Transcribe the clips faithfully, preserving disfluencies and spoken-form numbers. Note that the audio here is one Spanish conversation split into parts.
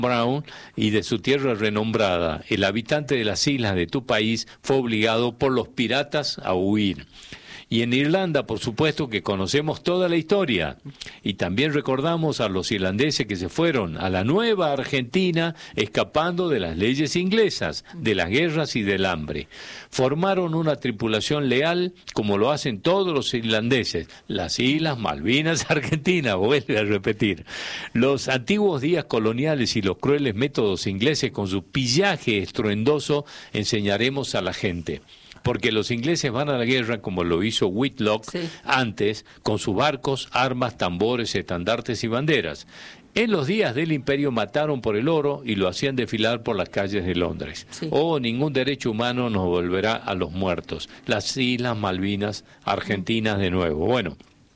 Brown y de su tierra renombrada, el habitante de las islas de tu país fue obligado por los piratas a huir. Y en Irlanda, por supuesto, que conocemos toda la historia. Y también recordamos a los irlandeses que se fueron a la nueva Argentina escapando de las leyes inglesas, de las guerras y del hambre. Formaron una tripulación leal, como lo hacen todos los irlandeses. Las Islas Malvinas Argentinas, vuelve a repetir. Los antiguos días coloniales y los crueles métodos ingleses con su pillaje estruendoso enseñaremos a la gente. Porque los ingleses van a la guerra como lo hizo Whitlock sí. antes, con sus barcos, armas, tambores, estandartes y banderas. En los días del imperio mataron por el oro y lo hacían desfilar por las calles de Londres. Sí. Oh, ningún derecho humano nos volverá a los muertos. Las Islas Malvinas Argentinas de nuevo. Bueno,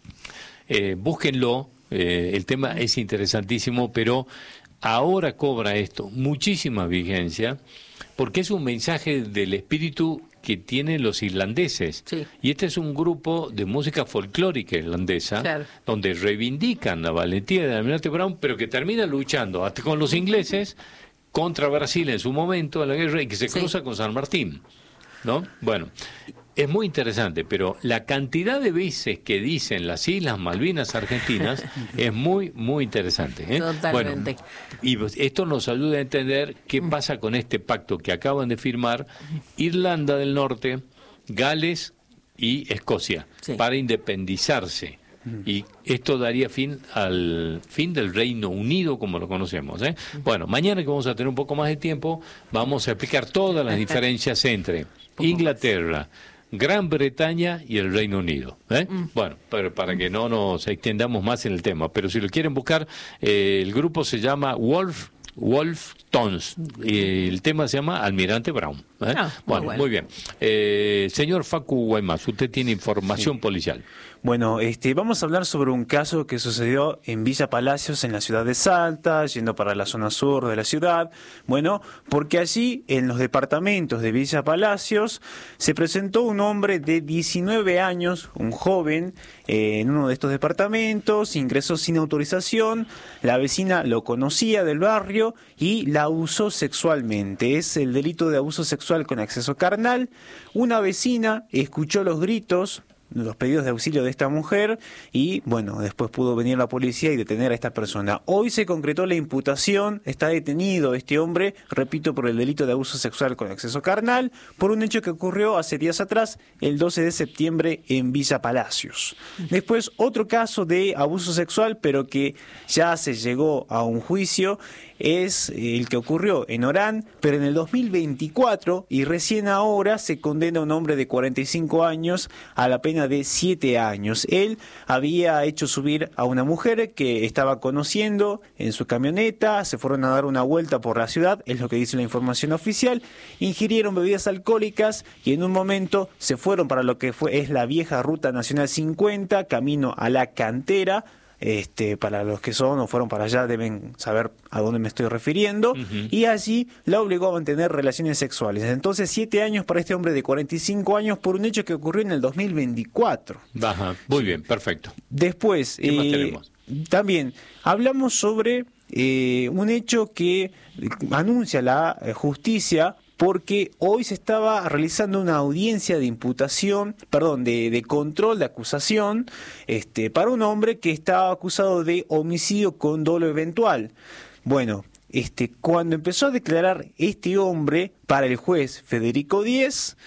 eh, búsquenlo, eh, el tema es interesantísimo, pero ahora cobra esto muchísima vigencia porque es un mensaje del espíritu que tienen los irlandeses. Sí. Y este es un grupo de música folclórica irlandesa, claro. donde reivindican la valentía de Almirante Brown, pero que termina luchando hasta con los ingleses contra Brasil en su momento en la guerra y que se cruza sí. con San Martín, ¿no? Bueno, es muy interesante, pero la cantidad de veces que dicen las Islas Malvinas Argentinas es muy, muy interesante, ¿eh? Totalmente. Bueno, y esto nos ayuda a entender qué pasa con este pacto que acaban de firmar Irlanda del Norte, Gales y Escocia sí. para independizarse. Y esto daría fin al fin del Reino Unido como lo conocemos, ¿eh? Bueno, mañana que vamos a tener un poco más de tiempo, vamos a explicar todas las diferencias entre Inglaterra, Gran Bretaña y el Reino Unido, ¿eh? Mm. Bueno, pero para que no nos extendamos más en el tema, pero si lo quieren buscar, eh, el grupo se llama Wolf Wolf Tones y el tema se llama Almirante Brown, ¿eh? Ah, muy bueno, bueno, muy bien. Eh, señor Facu Guaymas, usted tiene información sí. policial. Bueno, este, vamos a hablar sobre un caso que sucedió en Villa Palacios, en la ciudad de Salta, yendo para la zona sur de la ciudad. Bueno, porque allí, en los departamentos de Villa Palacios, se presentó un hombre de diecinueve años, un joven, eh, en uno de estos departamentos, ingresó sin autorización, la vecina lo conocía del barrio y la abusó sexualmente. Es el delito de abuso sexual con acceso carnal. Una vecina escuchó los gritos, los pedidos de auxilio de esta mujer y, bueno, después pudo venir la policía y detener a esta persona. Hoy se concretó la imputación, está detenido este hombre, repito, por el delito de abuso sexual con acceso carnal, por un hecho que ocurrió hace días atrás, el doce de septiembre, en Villa Palacios. Después, otro caso de abuso sexual, pero que ya se llegó a un juicio, es el que ocurrió en Orán, pero en el dos mil veinticuatro, y recién ahora se condena a un hombre de cuarenta y cinco años a la pena de siete años. Él había hecho subir a una mujer que estaba conociendo en su camioneta, se fueron a dar una vuelta por la ciudad, es lo que dice la información oficial, ingirieron bebidas alcohólicas y en un momento se fueron para lo que fue es la vieja Ruta Nacional cincuenta, camino a La Cantera. Este, para los que son o fueron para allá deben saber a dónde me estoy refiriendo, uh-huh. y allí la obligó a mantener relaciones sexuales. Entonces, siete años para este hombre de cuarenta y cinco años por un hecho que ocurrió en el dos mil veinticuatro. Ajá, muy bien, perfecto. Después, ¿qué más eh, tenemos? También hablamos sobre eh, un hecho que anuncia la eh, justicia, porque hoy se estaba realizando una audiencia de imputación, perdón, de, de control de acusación, este, para un hombre que estaba acusado de homicidio con dolo eventual. Bueno, este, cuando empezó a declarar este hombre para el juez Federico Díez,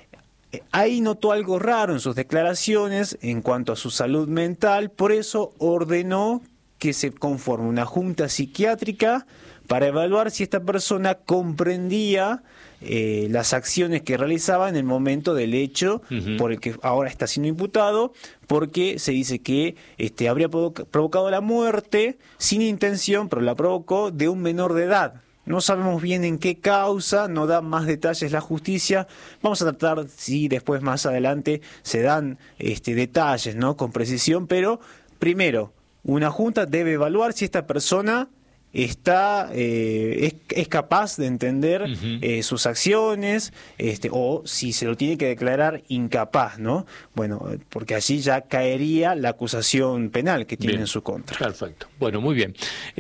ahí notó algo raro en sus declaraciones en cuanto a su salud mental, por eso ordenó que se conforme una junta psiquiátrica para evaluar si esta persona comprendía eh, las acciones que realizaba en el momento del hecho uh-huh. por el que ahora está siendo imputado, porque se dice que este, habría provoc- provocado la muerte sin intención, pero la provocó, de un menor de edad. No sabemos bien en qué causa, no da más detalles la justicia. Vamos a tratar si después más adelante se dan este, detalles, ¿no?, con precisión, pero primero, una junta debe evaluar si esta persona está eh, es, es capaz de entender Uh-huh. eh, sus acciones, este, o si se lo tiene que declarar incapaz, ¿no? Bueno, porque allí ya caería la acusación penal que tiene Bien. en su contra. Perfecto. Bueno, muy bien.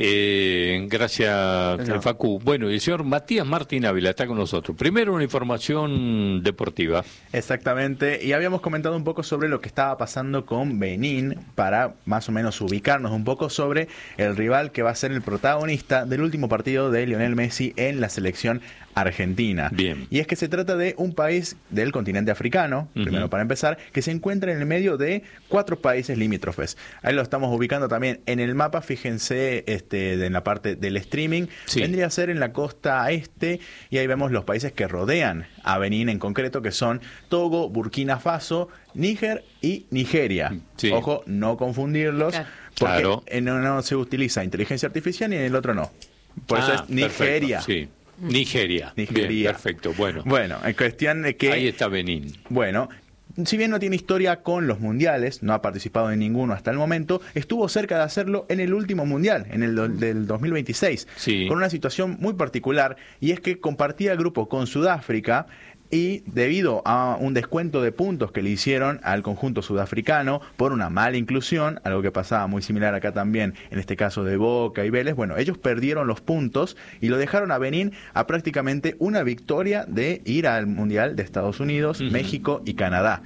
Eh, gracias, No. Facu. Bueno, y el señor Matías Martín Ávila está con nosotros. Primero, una información deportiva. Exactamente, y habíamos comentado un poco sobre lo que estaba pasando con Benín para más o menos ubicarnos un poco sobre el rival que va a ser el protagonista del último partido de Lionel Messi en la selección argentina. Bien. Y es que se trata de un país del continente africano, Uh-huh. primero para empezar, que se encuentra en el medio de cuatro países limítrofes. Ahí lo estamos ubicando también en el mapa, fíjense este, de, en la parte del streaming, Sí. vendría a ser en la costa este, y ahí vemos los países que rodean a Benín en concreto, que son Togo, Burkina Faso, Níger y Nigeria. Sí. Ojo, no confundirlos, Claro. porque Claro. en uno no se utiliza inteligencia artificial y en el otro no. Por eso Ah, es Nigeria. perfecto, sí. Nigeria. Nigeria. Bien, perfecto. Bueno, Bueno, en cuestión de que... ahí está Benín. Bueno, si bien no tiene historia con los mundiales, no ha participado en ninguno hasta el momento, estuvo cerca de hacerlo en el último mundial, en el do- del dos mil veintiséis, Sí. con una situación muy particular, y es que compartía el grupo con Sudáfrica, y debido a un descuento de puntos que le hicieron al conjunto sudafricano por una mala inclusión, algo que pasaba muy similar acá también, en este caso de Boca y Vélez, bueno, ellos perdieron los puntos y lo dejaron a Benín a prácticamente una victoria de ir al Mundial de Estados Unidos, Ujú. México y Canadá.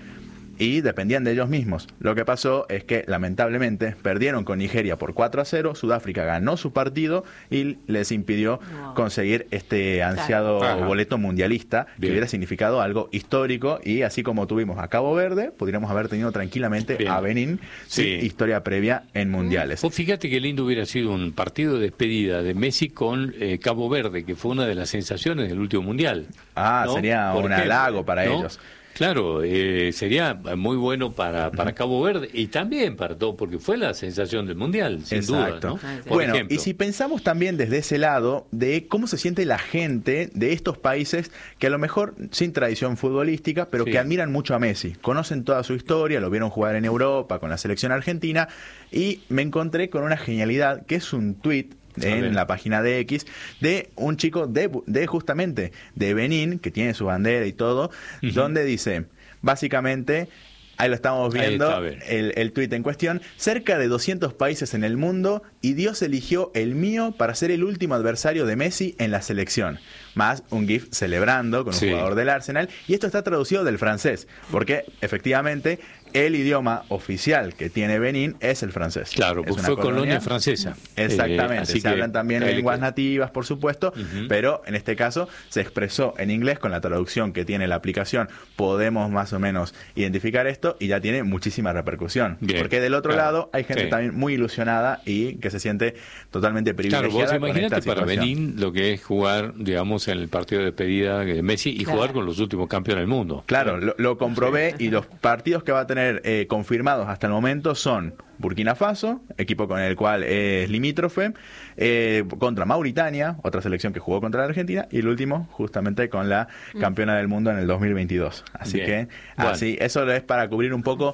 Y dependían de ellos mismos. Lo que pasó es que, lamentablemente, perdieron con Nigeria por cuatro a cero, Sudáfrica ganó su partido y les impidió Wow. conseguir este ansiado Ajá. boleto mundialista, que Bien. hubiera significado algo histórico, y así como tuvimos a Cabo Verde, podríamos haber tenido tranquilamente Bien. a Benín, Sí. sí, historia previa en mundiales. Vos fíjate qué lindo hubiera sido un partido de despedida de Messi con eh, Cabo Verde, que fue una de las sensaciones del último mundial. Ah, ¿no? sería Por un ejemplo, halago para ¿no? ellos. Claro, eh, sería muy bueno para, para Cabo Verde y también para todo, porque fue la sensación del mundial, sin duda. Exacto. ¿no? Ah, sí. Por Bueno, ejemplo. y si pensamos también desde ese lado de cómo se siente la gente de estos países que a lo mejor sin tradición futbolística, pero Sí. que admiran mucho a Messi, conocen toda su historia, lo vieron jugar en Europa con la selección argentina, y me encontré con una genialidad que es un tuit A ver. en la página de X de un chico de, de justamente de Benín, que tiene su bandera y todo, Ujú. donde dice, básicamente, ahí lo estamos Ahí viendo, está, a ver. el, el tuit en cuestión, cerca de doscientos países en el mundo y Dios eligió el mío para ser el último adversario de Messi en la selección. Más un GIF celebrando con un Sí. jugador del Arsenal, y esto está traducido del francés, porque efectivamente el idioma oficial que tiene Benín es el francés. Claro, Es porque una fue colonia francesa. Exactamente, Eh, así se que hablan también ahí le lenguas queda. nativas, por supuesto, Ujú. pero en este caso se expresó en inglés con la traducción que tiene la aplicación. Podemos más o menos identificar esto y ya tiene muchísima repercusión. Bien, Porque del otro claro, lado hay gente sí. también muy ilusionada y que se siente totalmente Claro, privilegiada. vos con imaginate esta para situación. Benín lo que es jugar, digamos, en el partido de despedida de Messi y Claro. jugar con los últimos campeones del mundo. Claro, lo, lo comprobé, y los partidos que va a tener eh, confirmados hasta el momento son Burkina Faso, equipo con el cual es limítrofe, eh, contra Mauritania, otra selección que jugó contra la Argentina, y el último justamente con la campeona del mundo en el dos mil veintidós. Así Bien. que, Bueno. así, eso es para cubrir un poco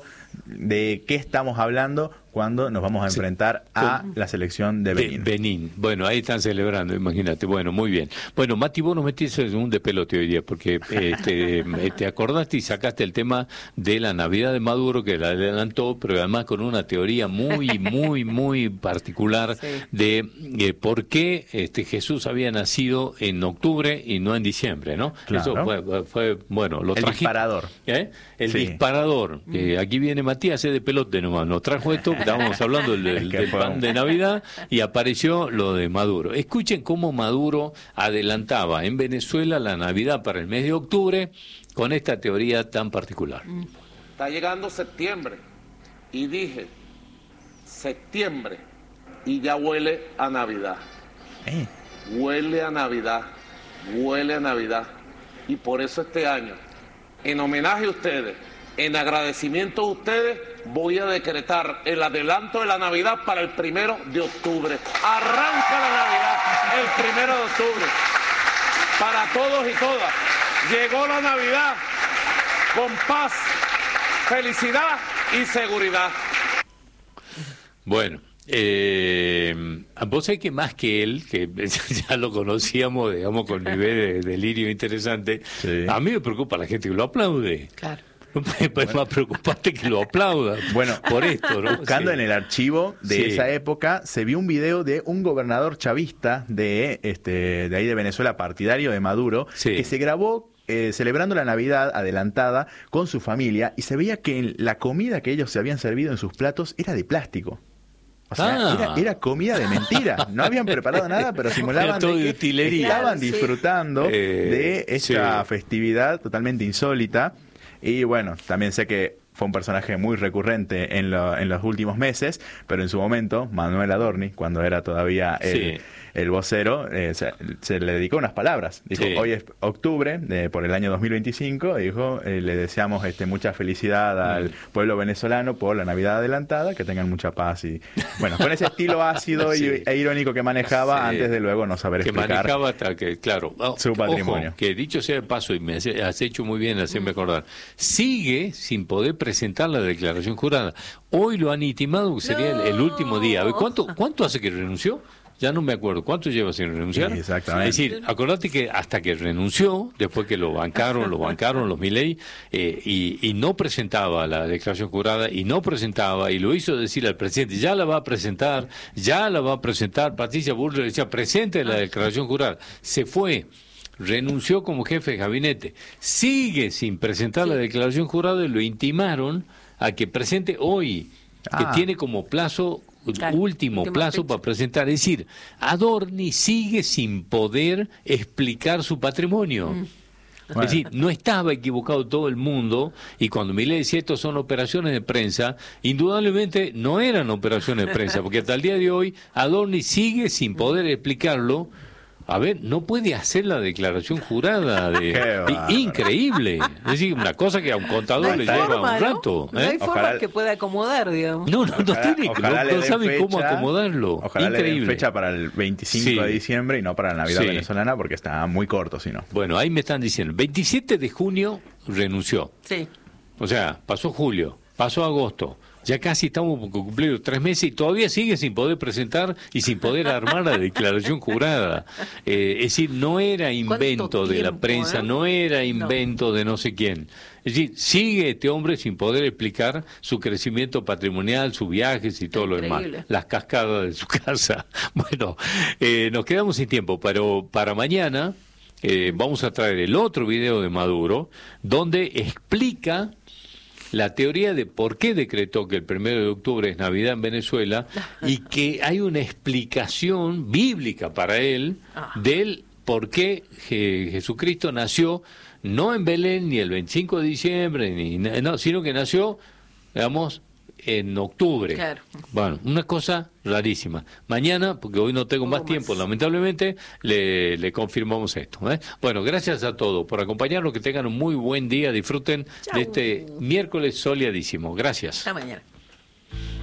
de qué estamos hablando cuando nos vamos a Sí. enfrentar a la selección de Be- Benín. Benín. Bueno, ahí están celebrando, imagínate. Bueno, muy bien. Bueno, Mati, vos nos metiste en un despelote hoy día, porque eh, te, eh, te acordaste y sacaste el tema de la Navidad de Maduro, que la adelantó, pero además con una teoría muy, muy, muy particular Sí. de eh, por qué este, Jesús había nacido en octubre y no en diciembre, ¿no? Claro. Eso fue, fue, bueno, lo El trajiste. disparador. ¿Eh? El Sí. disparador. Eh, aquí viene Matías, hace de pelote nomás. Nos trajo esto, estábamos hablando del, del- Es que del fue pan un- de Navidad y apareció lo de Maduro. Escuchen cómo Maduro adelantaba en Venezuela la Navidad para el mes de octubre con esta teoría tan particular. Está llegando septiembre y dije, septiembre y ya huele a Navidad. Eh, Huele a Navidad, huele a Navidad. Y por eso este año, en homenaje a ustedes, en agradecimiento a ustedes, voy a decretar el adelanto de la Navidad para el primero de octubre. Arranca la Navidad el primero de octubre. Para todos y todas. Llegó la Navidad con paz, felicidad y seguridad. Bueno, Eh, vos sabés que más que él, que ya lo conocíamos, digamos, con nivel de delirio interesante, sí. A mí me preocupa la gente que lo aplaude. Claro. Es bueno. Más preocupante que lo aplaudan. Bueno, por esto, ¿no? Buscando sí. en el archivo de sí. esa época, se vio un video de un gobernador chavista de, este, de ahí de Venezuela, partidario de Maduro, sí. que se grabó Eh, celebrando la Navidad adelantada con su familia, y se veía que la comida que ellos se habían servido en sus platos era de plástico. O sea, ah. era, era comida de mentira. No habían preparado nada, pero simulaban de de que utilería. estaban sí. disfrutando eh, de esta sí. festividad totalmente insólita. Y bueno, también sé que fue un personaje muy recurrente en, lo, en los últimos meses, pero en su momento, Manuel Adorni, cuando era todavía el, sí. el vocero, eh, se, se le dedicó unas palabras. Dijo, sí. hoy es octubre, eh, por el año dos mil veinticinco, y dijo, eh, le deseamos este, mucha felicidad al mm. pueblo venezolano por la Navidad adelantada, que tengan mucha paz. Y bueno, con ese estilo ácido sí. y, e irónico que manejaba, sí. antes de luego no saber que explicar manejaba hasta que, claro, su patrimonio. Ojo, que dicho sea de paso, y me has hecho muy bien hacerme acordar, sigue sin poder presentar la declaración jurada. Hoy lo han intimado que sería no. el, el último día. ¿Cuánto, ¿Cuánto hace que renunció? Ya no me acuerdo. ¿Cuánto lleva sin renunciar? Sí, exactamente. Es decir, acordate que hasta que renunció, después que lo bancaron, lo bancaron los Milei, eh, y, y no presentaba la declaración jurada, y no presentaba, y lo hizo decir al presidente, ya la va a presentar, ya la va a presentar. Patricia Bullrich decía, presente la declaración jurada. Se fue. Renunció como jefe de gabinete, sigue sin presentar sí. la declaración jurada, y lo intimaron a que presente hoy, ah. que tiene como plazo, claro, último plazo fecha. para presentar. Es decir, Adorni sigue sin poder explicar su patrimonio. Mm. Bueno. Es decir, no estaba equivocado todo el mundo, y cuando Milei decía esto son operaciones de prensa, indudablemente no eran operaciones de prensa, porque hasta el día de hoy Adorni sigue sin poder explicarlo. A ver, no puede hacer la declaración jurada. De, de, increíble. Es decir, una cosa que a un contador no le forma, lleva un rato. No, ¿eh? no hay forma ojalá, que pueda acomodar, digamos. No, no, no, ojalá, tiene, ojalá no, no sabe fecha, cómo acomodarlo. Ojalá increíble. le den fecha para el veinticinco sí. de diciembre y no para la Navidad sí. venezolana, porque está muy corto, si no. Bueno, ahí me están diciendo, veintisiete de junio renunció. Sí. O sea, pasó julio, pasó agosto. Ya casi estamos por cumplir tres meses y todavía sigue sin poder presentar y sin poder armar la declaración jurada. Eh, es decir, no era invento de la prensa, eh? no era invento no. de no sé quién. Es decir, sigue este hombre sin poder explicar su crecimiento patrimonial, sus viajes y todo Increíble. lo demás. Las cascadas de su casa. Bueno, eh, nos quedamos sin tiempo, pero para mañana eh, vamos a traer el otro video de Maduro, donde explica la teoría de por qué decretó que el primero de octubre es Navidad en Venezuela y que hay una explicación bíblica para él del por qué Je- Jesucristo nació no en Belén ni el veinticinco de diciembre, ni, no, sino que nació, digamos, en octubre. Claro. Bueno, una cosa rarísima. Mañana, porque hoy no tengo más, más tiempo, lamentablemente, le, le confirmamos esto. ¿eh? Bueno, gracias a todos por acompañarnos, que tengan un muy buen día, disfruten Chau. de este miércoles soleadísimo. Gracias. Hasta mañana.